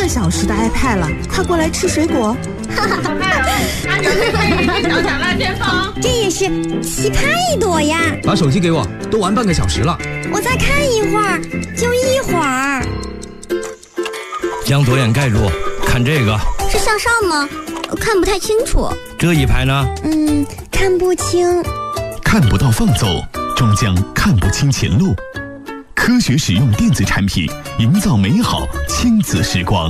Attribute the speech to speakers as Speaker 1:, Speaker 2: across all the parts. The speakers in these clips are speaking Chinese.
Speaker 1: 个小时的 iPad 了，快过来吃水果。
Speaker 2: 按照这个语气想想烂天房，
Speaker 3: 这也是奇葩一朵呀！
Speaker 4: 把手机给我，都玩半个小时了。
Speaker 3: 我再看一会儿，就一会儿。
Speaker 5: 将左眼盖住，看这个。
Speaker 3: 是向上吗？看不太清楚。
Speaker 5: 这一排呢？
Speaker 3: 看不清。
Speaker 6: 看不到放走，终将看不清前路。科学使用电子产品，营造美好亲子时光。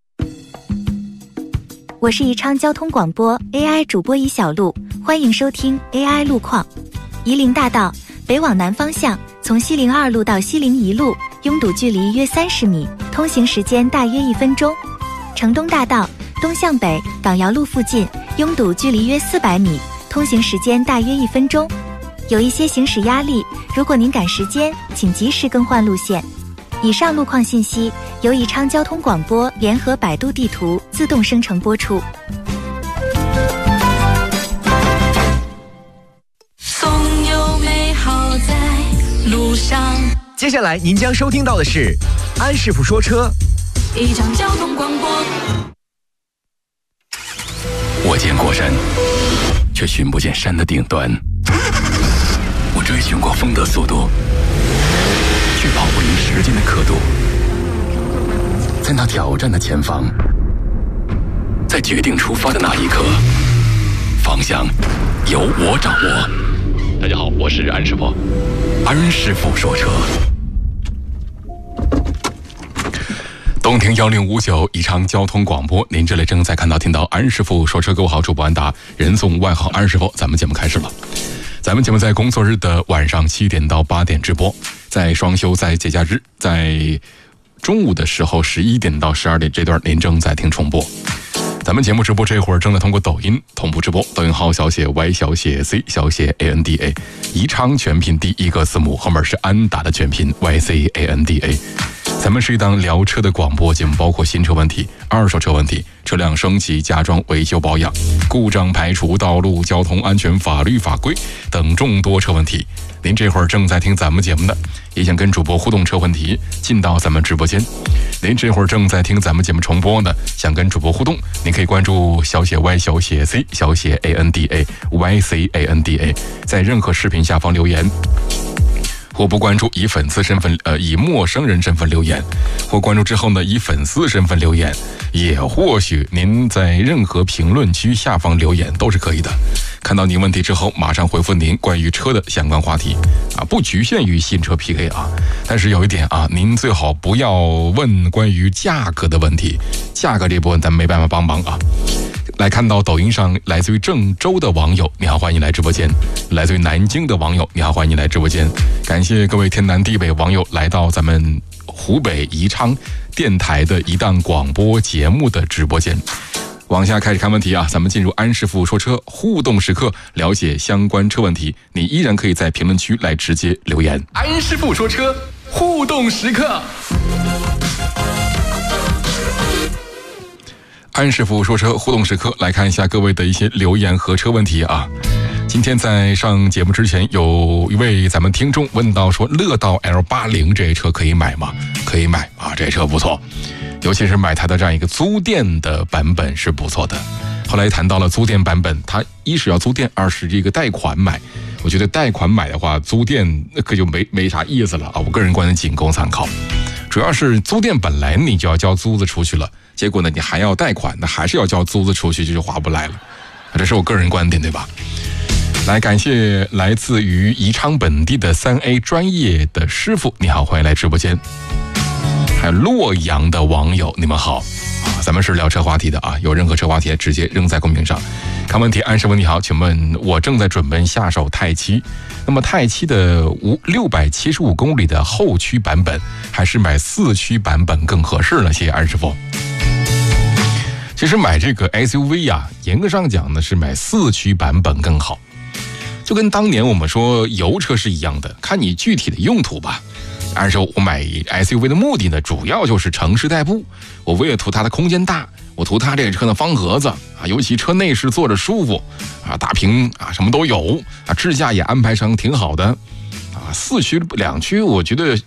Speaker 7: 我是宜昌交通广播 AI 主播宜小璐，欢迎收听 AI 路况。夷陵大道北往南方向，从西陵2路到西陵1路，拥堵距离约30米，通行时间大约1分钟。城东大道东向北港窑路附近，拥堵距离约400米，通行时间大约1分钟。有一些行驶压力，如果您赶时间，请及时更换路线。以上路况信息由宜昌交通广播联合百度地图自动生成播出。
Speaker 8: 总有美好在路上。
Speaker 9: 接下来您将收听到的是安师傅说车。
Speaker 8: 宜昌交通广播。
Speaker 10: 我见过山，却寻不见山的顶端。我追寻过风的速度，却跑不赢时间的刻度。在那挑战的前方，在决定出发的那一刻，方向由我掌握。大家好，我是安师傅，安师傅说车。东亭1059宜昌交通广播，您这里正在听到安师傅说车。各位好，主播安达，人送外号安师傅。咱们节目开始了。咱们节目在工作日的晚上7点到8点直播，在双休、在节假日、在中午的时候11点到12点这段您正在听重播。咱们节目直播这会儿正在通过抖音同步直播，抖音号小写 Y 小写 C 小写 ANDA， 宜昌全拼第一个字母后面是安达的全拼 YCANDA。咱们是一档聊车的广播节目，包括新车问题、二手车问题、车辆升级、加装、维修保养、故障排除、道路交通安全、法律法规等众多车问题。您这会儿正在听咱们节目的，也想跟主播互动车问题，进到咱们直播间。您这会儿正在听咱们节目重播呢，想跟主播互动，您可以关注小写 Y 小写 C 小写 ANDA YCANDA， 在任何视频下方留言。或不关注以粉丝身份以陌生人身份留言，或关注之后呢以粉丝身份留言，也或许您在任何评论区下方留言都是可以的。看到您问题之后，马上回复您关于车的相关话题啊，不局限于新车 PK 啊。但是有一点啊，您最好不要问关于价格的问题，价格这部分咱没办法帮忙啊。来看到抖音上来自于郑州的网友，你好，欢迎来直播间；来自于南京的网友，你好，欢迎来直播间。感谢各位天南地北网友来到咱们湖北宜昌电台的一档广播节目的直播间。往下开始看问题啊，咱们进入安师傅说车互动时刻，了解相关车问题，你依然可以在评论区来直接留言。安师傅说车互动时刻。安师傅说车互动时刻，来看一下各位的一些留言和车问题啊。今天在上节目之前，有一位咱们听众问到说，乐道 L80这车可以买吗？可以买啊，这车不错，尤其是买它的这样一个租电的版本是不错的。后来谈到了租电版本，它一是要租电，二是这个贷款买。我觉得贷款买的话，租电可就没啥意思了啊。我个人观点仅供参考。主要是租电本来你就要交租子出去了，结果呢你还要贷款，那还是要交租子出去，就划不来了。这是我个人观点，对吧？来，感谢来自于宜昌本地的3A 专业的师傅，你好，欢迎来直播间。还有洛阳的网友，你们好啊，咱们是聊车话题的啊，有任何车话题直接扔在公屏上。看问题，安师傅你好，请问我正在准备下手泰七，那么泰七的675公里的后驱版本，还是买4驱版本更合适呢？谢谢安师傅。其实买这个 SUV 啊，严格上讲呢是买4驱版本更好，就跟当年我们说油车是一样的，看你具体的用途吧。按说我买 SUV 的目的呢，主要就是城市代步，我为了图它的空间大，我图它这个车的方盒子啊，尤其车内饰坐着舒服啊，大屏啊，什么都有啊，支架也安排成挺好的啊。4驱2驱我觉得